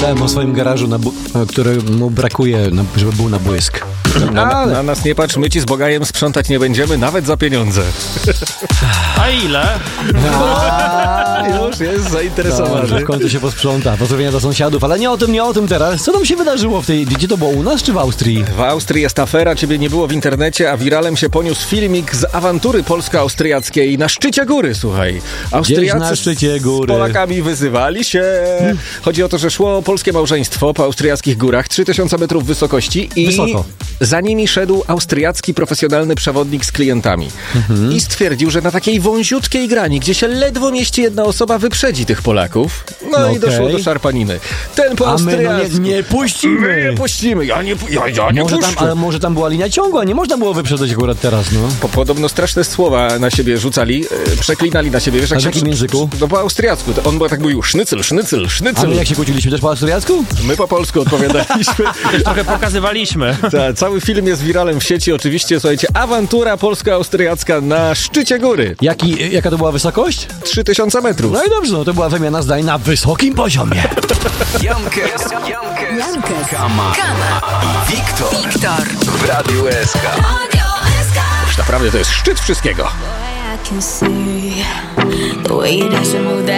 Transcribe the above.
Myślałem o swoim garażu, któremu brakuje, żeby był na błysk. Na nas nie patrz, my ci z Bogajem sprzątać nie będziemy, nawet za pieniądze. A ile? Już jest zainteresowany. Dobrze, w końcu się posprząta. Pozdrowienia do sąsiadów, ale nie o tym teraz. Co tam się wydarzyło Gdzie to było, u nas czy w Austrii? W Austrii jest afera, ciebie nie było w internecie, a wiralem się poniósł filmik z awantury polsko-austriackiej na szczycie góry, słuchaj. Austriacy na szczycie góry? Z Polakami wyzywali się. Chodzi o to, że szło polskie małżeństwo po austriackich górach, 3000 metrów wysokości i wysoko. Za nimi szedł austriacki profesjonalny przewodnik z klientami. I stwierdził, że na takiej wąziutkiej grani, gdzie się ledwo mieści jedna osoba, wyprzedzi tych Polaków. No i doszło do szarpaniny. Ten po austriacku. Nie puścimy! Nie puścimy, ja nie puszczę. Ale może tam była linia ciągła, nie można było wyprzedzać akurat teraz, no. Podobno straszne słowa na siebie rzucali, przeklinali na siebie. Wiesz, a w jakim języku? No po austriacku. On tak mówił sznycel. A my jak się kłóciliśmy, też po austriacku? My po polsku odpowiadaliśmy. Też trochę pokazywaliśmy. Cały film jest wiralem w sieci, oczywiście, słuchajcie, awantura polsko-austriacka na szczycie góry. Jaka to była wysokość? 3000 metrów. No i dobrze, no to była wymiana zdań na wysokim poziomie. Jankes, Kama i Wiktor w Radiu SK. Już naprawdę to jest szczyt wszystkiego.